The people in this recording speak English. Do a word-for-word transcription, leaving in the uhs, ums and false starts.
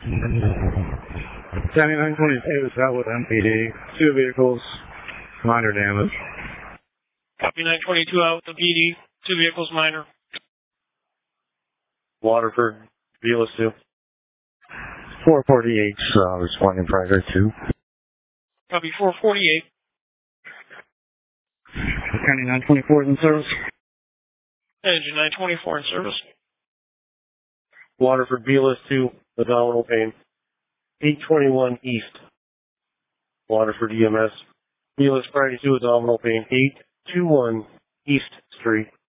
seventy-nine twenty-two is out with M P D. Two vehicles, minor damage. Copy nine twenty-two out with the P D. Two vehicles minor. Waterford, Velas two. four forty-eight, uh, responding prior two. Copy four forty-eight. County nine twenty-four is in service. Engine nine twenty-four in service. Waterford, Velas two, abdominal pain. eight twenty-one East. Waterford E M S. Velas, Friday two, abdominal pain. eight twenty-one East Street.